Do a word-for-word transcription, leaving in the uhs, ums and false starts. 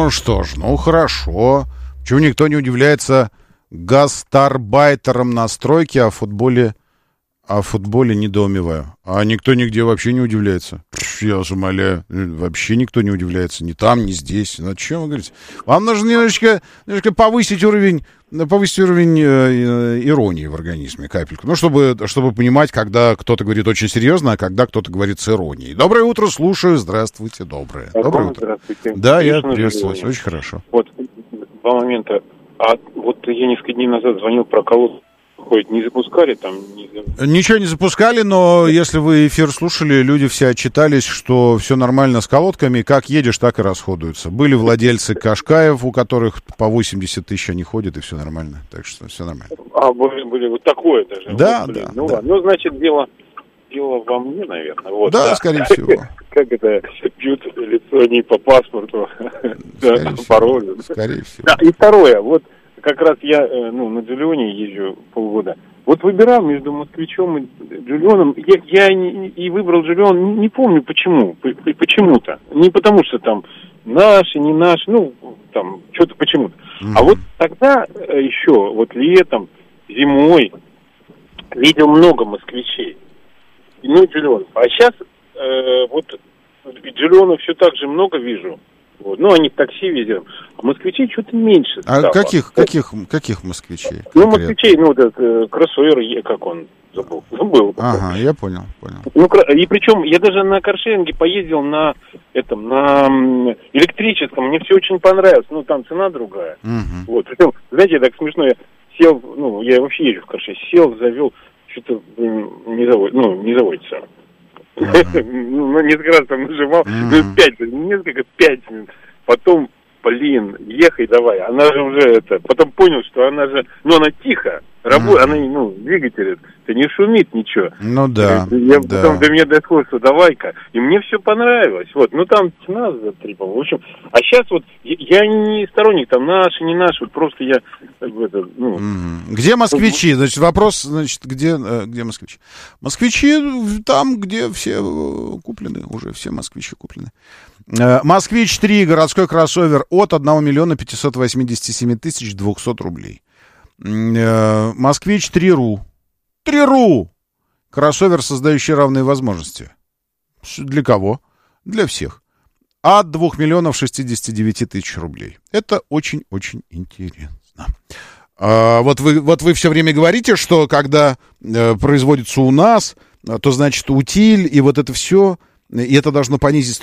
Ну что ж, ну хорошо. Почему никто не удивляется гастарбайтерам на стройке, а в футболе, а в футболе недоумеваю. А никто нигде вообще не удивляется. Пш, я вас умоляю, вообще никто не удивляется. Ни там, ни здесь. Ну, о чем вы говорите? Вам нужно немножечко, немножечко повысить уровень, повысить уровень э, иронии в организме, капельку. Ну, чтобы, чтобы понимать, когда кто-то говорит очень серьезно, а когда кто-то говорит с иронией. Доброе утро, слушаю. Здравствуйте, доброе. А Доброе утро. Здравствуйте. Да, я Конечно, приветствую вас. здравствуйте. Очень хорошо. Вот, два момента. А вот я несколько дней назад звонил про колодку. Ходит, не запускали там? Не... Ничего не запускали, но если вы эфир слушали, люди все отчитались, что все нормально с колодками, как едешь, так и расходуются. Были владельцы Кашкаев, у которых по восемьдесят тысяч они ходят, и все нормально. Так что все нормально. А, были, были вот такое даже? Да, вот, блин. да. Ну да. ладно, ну значит дело, дело во мне, наверное. Вот, да, да, скорее всего. Как это, бьют лицо не по паспорту, Скорее по паролю. Скорее всего. Да, и второе, вот как раз я ну, на Джулионе езжу полгода. Вот выбирал между москвичом и Джулионом. Я, я не, и выбрал Джулион, не, не помню почему. Почему-то. Не потому что там наши, не наши, ну, там, что-то почему-то. Mm-hmm. А вот тогда еще, вот летом, зимой, видел много москвичей. Ну, Джулионов. А сейчас э, вот Джулионов все так же много вижу. Вот. Ну, они в такси везем. А москвичей что-то меньше стало. А каких, каких, каких москвичей? Ну, москвичей, ну, вот этот э, кроссовер, как он, забыл. Забыл. Ага, я понял, понял. Ну, и причем, я даже на каршеринге поездил на этом, на электрическом, мне все очень понравилось. Ну, там цена другая. Угу. Вот, причем, знаете, так смешно, я сел, ну, я вообще езжу в каршере, сел, завел, что-то не заводится, ну, не заводится. Uh-huh. Ну, несколько раз там нажимал, uh-huh. ну, пять, несколько, пять минут. Потом, блин, ехай давай. Она же уже это, потом понял, что она же, ну, она тихо работает, uh-huh. она, ну, двигатель, это не шумит ничего. Ну, да. Я, да. Потом до меня дошло, что давай-ка. И мне все понравилось. Вот, ну, там цена за три, по-моему. В общем, а сейчас вот, я, я не сторонник, там, наши, не наши, вот просто я, это, ну... Mm-hmm. Где москвичи? Значит, вопрос, значит, где, где москвичи? Москвичи там, где все куплены, уже все москвичи куплены. Москвич три, городской кроссовер от одного миллиона пятисот восьмидесяти семи тысяч двухсот рублей. Москвич три ру. три ру! Кроссовер, создающий равные возможности. Для кого? Для всех. От двух миллионов шестидесяти девяти тысяч рублей. Это очень-очень интересно. А, вот, вы, вот вы все время говорите, что когда э, производится у нас, то значит утиль, и вот это все, и это должно понизить